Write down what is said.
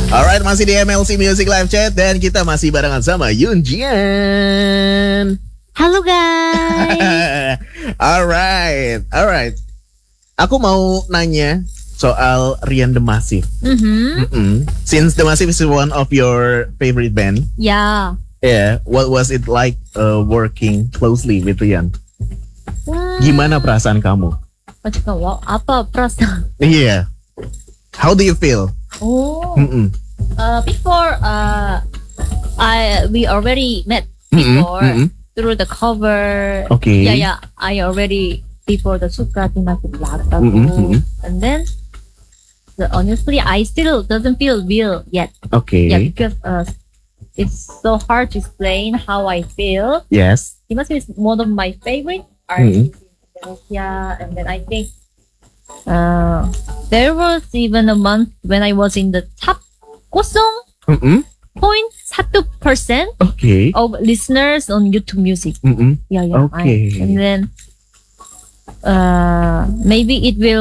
Alright, masih di MLC Music Live Chat dan kita masih barengan sama Yoon Jian. Halo guys. Alright. Aku mau nanya soal Rian The Massive. Since The Massive is one of your favorite band, Ya. yeah, what was it like working closely with Rian? Gimana perasaan kamu? Apa perasaan? Yeah. How do you feel? Before we already met before through the cover. Okay. Yeah. I already before the Sukrati Masih Belaka. And then honestly, I still doesn't feel real yet. Okay. Yeah, because it's so hard to explain how I feel. Yes. He must be one of my favorite artists in Indonesia, and then I think there was even a month when I was in the top 0.1% Okay. of listeners on YouTube Music. Yeah. Okay. And then maybe it will